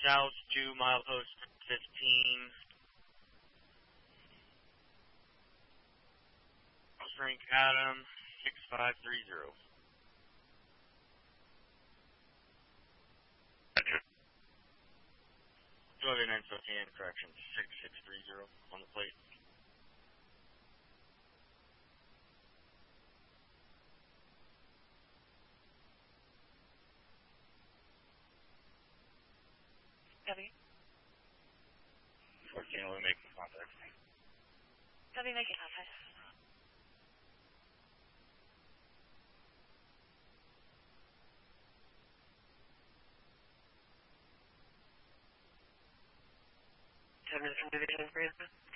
south to milepost 15. Frank Adam 6530. 209 Spokane, correction 6630 on the plate. Copy. 14, we'll make contact. Copy, making contact. Division for you.